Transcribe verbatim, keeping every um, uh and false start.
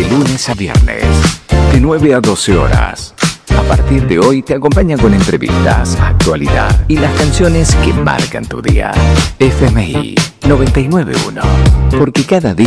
lunes a viernes, de nueve a doce horas. A partir de hoy te acompaña con entrevistas, actualidad y las canciones que marcan tu día. F M I noventa y nueve punto uno, porque cada día